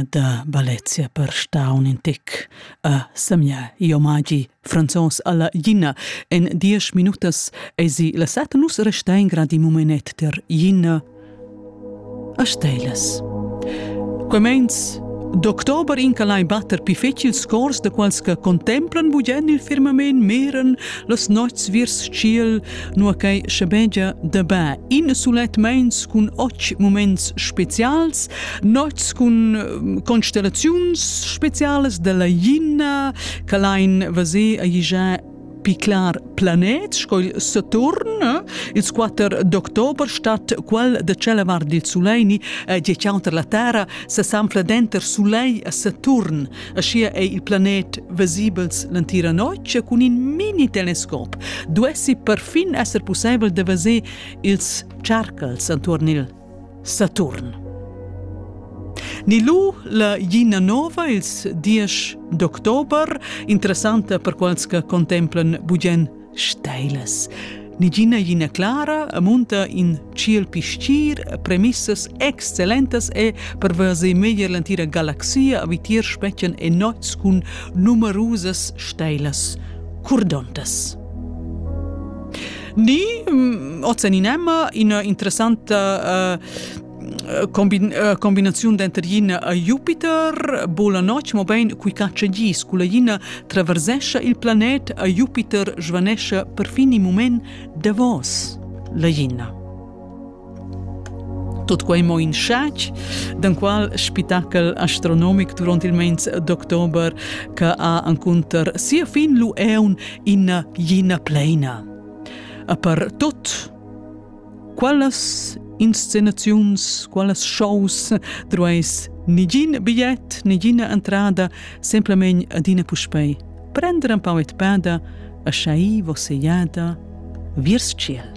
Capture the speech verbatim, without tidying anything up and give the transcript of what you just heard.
da Valencia per staun in tec a samia i omaggi franzos alla Gina. En dies minutas esi la sata nus restein gradi momenet der Gina a steilas. Comenz d'october in calai batter pi feci il scors de quals que contemplan bugen il firmament meren las noits virs ciel nua cai schabegia de ba in sulet meins cun och moments specials, noits cun constellaziuns speciales de la Gina calain vase a ija pi clar planet, scoil Saturn, eh? Il quattro d'october stat quel de celevar dil Suleini, eh, di counter la Terra, se sampla denter Sulei a Saturn, ascia è il planet visibels l'antira noce con in mini telescop. Duessi perfin esser possibile de vese ils cercals antorn il Saturn. Ni lu la Gina nova ils dies d'october, interessante per quals que contemplan bugen steiles. Ni Gina Gina clara amunta in ciel piscir, premisses excellentes e per verse meglier l'antira galaxia avitir specien e noits cun numerosas steiles curdontes. Ni mm, oceninema in interessante uh, Combin, uh, combinazione d'enter Gina a Jupiter, bola noc, ma ben qui caccia gis, cu la Gina traversesce il planet a Jupiter svanesce per fini moment de vos, la Gina. Tot quei mo in schac, dan qual spitacol astronomic durant il mens d'october che ha encontr sia fin lu eun in Gina plena. A per tot quelles inscenaziuns, quelles shows, drueis nigin bigliet, nigina entrada, semplament adina puspei. Prendere un pauet pada, a schai vosseiada, virs ciel.